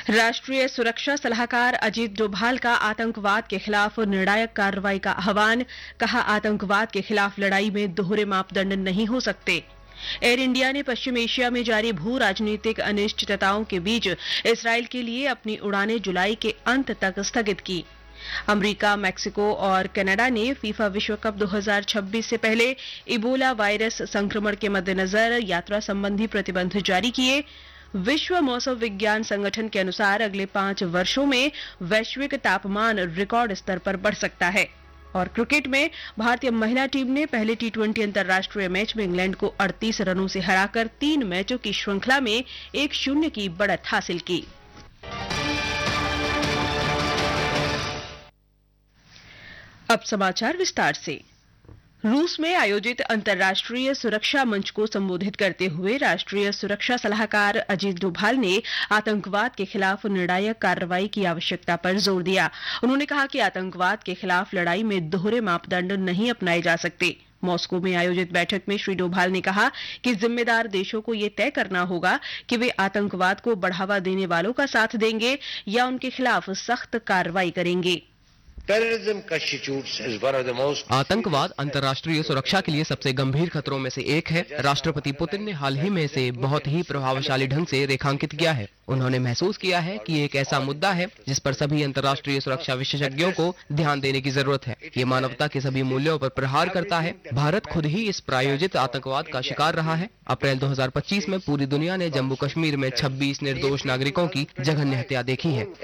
राष्ट्रीय सुरक्षा सलाहकार अजीत डोभाल का आतंकवाद के खिलाफ निर्णायक कार्रवाई का आह्वान। कहा, आतंकवाद के खिलाफ लड़ाई में दोहरे मापदंड नहीं हो सकते। एयर इंडिया ने पश्चिम एशिया में जारी भू राजनीतिक अनिश्चितताओं के बीच इसराइल के लिए अपनी उड़ानें जुलाई के अंत तक स्थगित की। अमेरिका, मैक्सिको और कनाडा ने फीफा विश्व कप 2026 से पहले इबोला वायरस संक्रमण के मद्देनजर यात्रा संबंधी प्रतिबंध जारी किए। विश्व मौसम विज्ञान संगठन के अनुसार अगले 5 वर्षों में वैश्विक तापमान रिकॉर्ड स्तर पर बढ़ सकता है। और क्रिकेट में भारतीय महिला टीम ने पहले टी20 अंतर्राष्ट्रीय मैच में इंग्लैंड को 38 रनों से हराकर 3 मैचों की श्रृंखला में 1-0 की बढ़त हासिल की। अब समाचार विस्तार से। रूस में आयोजित अंतर्राष्ट्रीय सुरक्षा मंच को संबोधित करते हुए राष्ट्रीय सुरक्षा सलाहकार अजीत डोभाल ने आतंकवाद के खिलाफ निर्णायक कार्रवाई की आवश्यकता पर जोर दिया। उन्होंने कहा कि आतंकवाद के खिलाफ लड़ाई में दोहरे मापदंड नहीं अपनाए जा सकते। मॉस्को में आयोजित बैठक में श्री डोभाल ने कहा कि जिम्मेदार देशों को ये तय करना होगा कि वे आतंकवाद को बढ़ावा देने वालों का साथ देंगे या उनके खिलाफ सख्त कार्रवाई करेंगे। आतंकवाद अंतर्राष्ट्रीय सुरक्षा के लिए सबसे गंभीर खतरों में से एक है। राष्ट्रपति पुतिन ने हाल ही में इसे बहुत ही प्रभावशाली ढंग से रेखांकित किया है। उन्होंने महसूस किया है कि एक ऐसा मुद्दा है जिस पर सभी अंतर्राष्ट्रीय सुरक्षा विशेषज्ञों को ध्यान देने की जरूरत है। ये मानवता के सभी मूल्यों पर प्रहार करता है। भारत खुद ही इस प्रायोजित आतंकवाद का शिकार रहा है। अप्रैल 2025 में पूरी दुनिया ने जम्मू कश्मीर में 26 निर्दोष नागरिकों की जघन्य हत्या देखी है।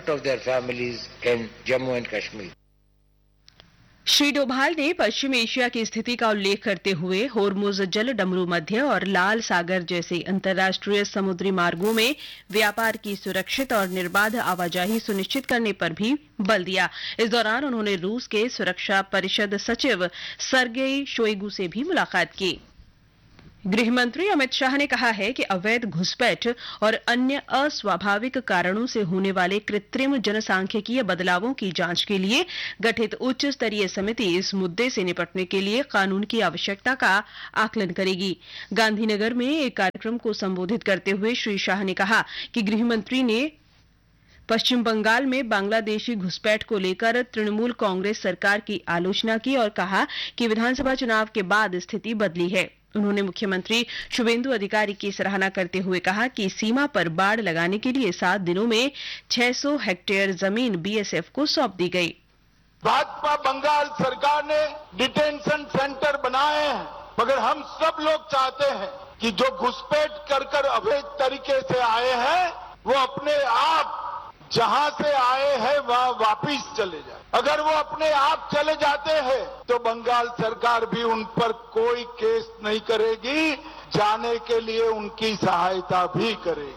श्री डोभाल ने पश्चिम एशिया की स्थिति का उल्लेख करते हुए होर्मुज जल डमरू मध्य और लाल सागर जैसे अंतर्राष्ट्रीय समुद्री मार्गों में व्यापार की सुरक्षित और निर्बाध आवाजाही सुनिश्चित करने पर भी बल दिया। इस दौरान उन्होंने रूस के सुरक्षा परिषद सचिव सर्गेई शोइगु से भी मुलाकात की। गृह मंत्री अमित शाह ने कहा है कि अवैध घुसपैठ और अन्य अस्वाभाविक कारणों से होने वाले कृत्रिम जनसांख्यिकीय बदलावों की जांच के लिए गठित उच्च स्तरीय समिति इस मुद्दे से निपटने के लिए कानून की आवश्यकता का आकलन करेगी। गांधीनगर में एक कार्यक्रम को संबोधित करते हुए श्री शाह ने कहा कि गृह मंत्री ने पश्चिम बंगाल में बांग्लादेशी घुसपैठ को लेकर तृणमूल कांग्रेस सरकार की आलोचना की और कहा कि विधानसभा चुनाव के बाद स्थिति बदली है। उन्होंने मुख्यमंत्री शुभेंदु अधिकारी की सराहना करते हुए कहा कि सीमा पर बाड़ लगाने के लिए 7 दिनों में 600 हेक्टेयर जमीन बीएसएफ को सौंप दी गई। भाजपा बंगाल सरकार ने डिटेंशन सेंटर बनाए हैं, मगर हम सब लोग चाहते हैं कि जो घुसपैठ कर अवैध तरीके से आए हैं वो अपने आप जहां से आए हैं वहां वापिस चले जाए। अगर वो अपने आप चले जाते हैं तो बंगाल सरकार भी उन पर कोई केस नहीं करेगी, जाने के लिए उनकी सहायता भी करेगी।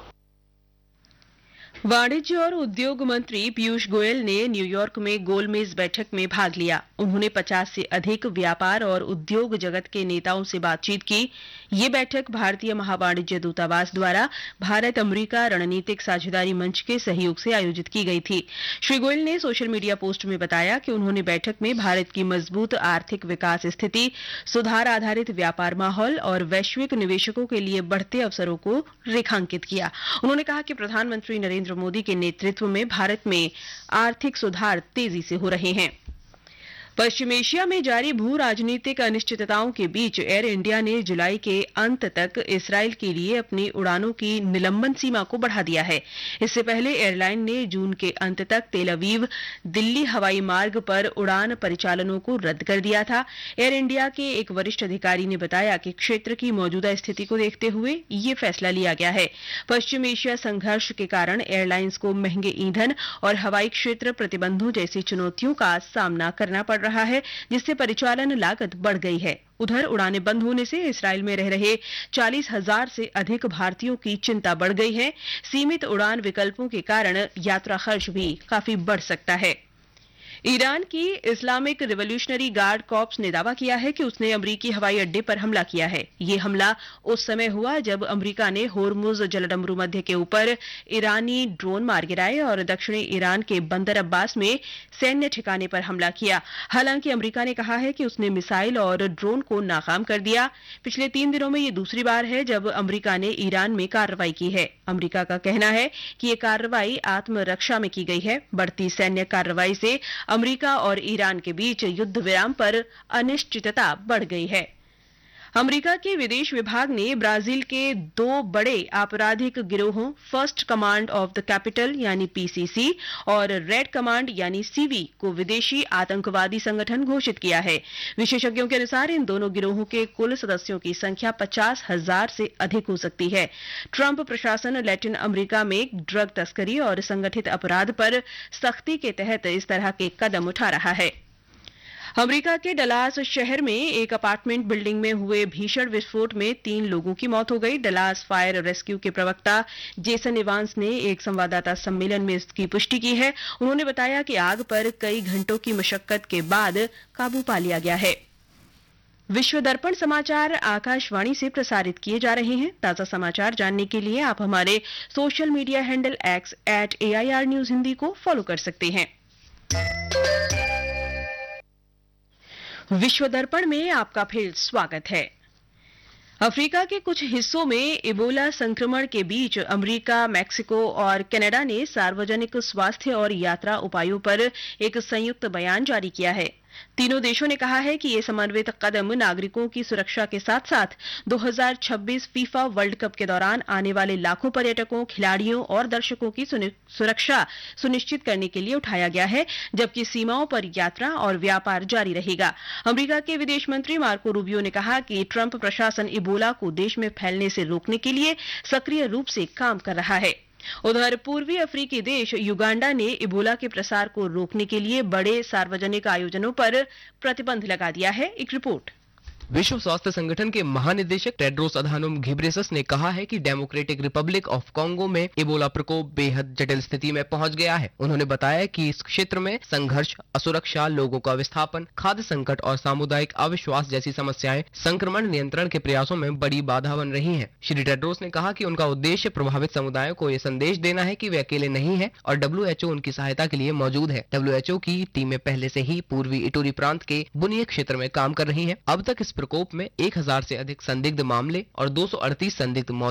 वाणिज्य और उद्योग मंत्री पीयूष गोयल ने न्यूयॉर्क में गोलमेज बैठक में भाग लिया। उन्होंने 50 से अधिक व्यापार और उद्योग जगत के नेताओं से बातचीत की। ये बैठक भारतीय महावाणिज्य दूतावास द्वारा भारत अमेरिका रणनीतिक साझेदारी मंच के सहयोग से आयोजित की गई थी। श्री गोयल ने सोशल मीडिया पोस्ट में बताया कि उन्होंने बैठक में भारत की मजबूत आर्थिक विकास स्थिति, सुधार आधारित व्यापार माहौल और वैश्विक निवेशकों के लिए बढ़ते अवसरों को रेखांकित किया। उन्होंने कहा कि प्रधानमंत्री नरेंद्र मोदी के नेतृत्व में भारत में आर्थिक सुधार तेजी से हो रहे हैं। पश्चिम एशिया में जारी भू राजनीतिक अनिश्चितताओं के बीच एयर इंडिया ने जुलाई के अंत तक इसराइल के लिए अपनी उड़ानों की निलंबन सीमा को बढ़ा दिया है। इससे पहले एयरलाइन ने जून के अंत तक तेल अवीव दिल्ली हवाई मार्ग पर उड़ान परिचालनों को रद्द कर दिया था। एयर इंडिया के एक वरिष्ठ अधिकारी ने बताया कि क्षेत्र की मौजूदा स्थिति को देखते हुए ये फैसला लिया गया है। पश्चिम एशिया संघर्ष के कारण एयरलाइंस को महंगे ईंधन और हवाई क्षेत्र प्रतिबंधों जैसी चुनौतियों का सामना करना पड़ रहा है, जिससे परिचालन लागत बढ़ गई है। उधर उड़ानें बंद होने से इसराइल में रह रहे 40,000 से अधिक भारतीयों की चिंता बढ़ गई है। सीमित उड़ान विकल्पों के कारण यात्रा खर्च भी काफी बढ़ सकता है। ईरान की इस्लामिक रिवॉल्यूशनरी गार्ड कॉर्प्स ने दावा किया है कि उसने अमरीकी हवाई अड्डे पर हमला किया है। ये हमला उस समय हुआ जब अमरीका ने होर्मुज जलडमरू मध्य के ऊपर ईरानी ड्रोन मार गिराए और दक्षिणी ईरान के बंदर अब्बास में सैन्य ठिकाने पर हमला किया। हालांकि अमरीका ने कहा है कि उसने मिसाइल और ड्रोन को नाकाम कर दिया। पिछले 3 दिनों में ये दूसरी बार है जब अमरीका ने ईरान में कार्रवाई की है। अमरीका का कहना है कि ये कार्रवाई आत्मरक्षा में की गई है। बढ़ती सैन्य कार्रवाई से अमेरिका और ईरान के बीच युद्ध विराम पर अनिश्चितता बढ़ गई है। अमेरिका के विदेश विभाग ने ब्राजील के 2 बड़े आपराधिक गिरोहों first command of the capital यानी पीसीसी और रेड कमांड यानी सीवी को विदेशी आतंकवादी संगठन घोषित किया है। विशेषज्ञों के अनुसार इन दोनों गिरोहों के कुल सदस्यों की संख्या 50,000 से अधिक हो सकती है। ट्रंप प्रशासन लैटिन अमेरिका में ड्रग तस्करी और संगठित अपराध पर सख्ती के तहत इस तरह के कदम उठा रहा है। अमेरिका के डलास शहर में एक अपार्टमेंट बिल्डिंग में हुए भीषण विस्फोट में 3 लोगों की मौत हो गई। डलास फायर रेस्क्यू के प्रवक्ता जेसन इवांस ने एक संवाददाता सम्मेलन में इसकी पुष्टि की है। उन्होंने बताया कि आग पर कई घंटों की मशक्कत के बाद काबू पा लिया गया है। विश्व दर्पण समाचार आकाशवाणी से प्रसारित किए जा रहे हैं। ताजा समाचार जानने के लिए आप हमारे social media handle X @AIR News Hindi को फॉलो कर सकते हैं। विश्व दर्पण में आपका फिर स्वागत है। अफ्रीका के कुछ हिस्सों में इबोला संक्रमण के बीच अमेरिका, मैक्सिको और कनाडा ने सार्वजनिक स्वास्थ्य और यात्रा उपायों पर एक संयुक्त बयान जारी किया है। तीनों देशों ने कहा है कि ये समन्वित कदम नागरिकों की सुरक्षा के साथ साथ 2026 फीफा वर्ल्ड कप के दौरान आने वाले लाखों पर्यटकों, खिलाड़ियों और दर्शकों की सुरक्षा सुनिश्चित करने के लिए उठाया गया है, जबकि सीमाओं पर यात्रा और व्यापार जारी रहेगा। अमेरिका के विदेश मंत्री मार्को रूबियो ने कहा कि ट्रंप प्रशासन इबोला को देश में फैलने से रोकने के लिए सक्रिय रूप से काम कर रहा है। उधर पूर्वी अफ्रीकी देश युगांडा ने इबोला के प्रसार को रोकने के लिए बड़े सार्वजनिक आयोजनों पर प्रतिबंध लगा दिया है। एक रिपोर्ट। विश्व स्वास्थ्य संगठन के महानिदेशक टेड्रोस अधानोम घेब्रेयसस ने कहा है कि डेमोक्रेटिक रिपब्लिक ऑफ कांगो में इबोला प्रकोप बेहद जटिल स्थिति में पहुंच गया है। उन्होंने बताया कि इस क्षेत्र में संघर्ष, असुरक्षा, लोगों का विस्थापन, खाद्य संकट और सामुदायिक अविश्वास जैसी समस्याएं संक्रमण नियंत्रण के प्रयासों में बड़ी बाधा बन रही हैं। श्री टेड्रोस ने कहा कि उनका उद्देश्य प्रभावित समुदायों को ये संदेश देना है कि वे अकेले नहीं है और WHO उनकी सहायता के लिए मौजूद है। WHO की टीमें पहले से ही पूर्वी इटूरी प्रांत के बुनिये क्षेत्र में काम कर रही है। अब तक इस प्रकोप में 1000 से अधिक संदिग्ध मामले और 238 संदिग्ध मौत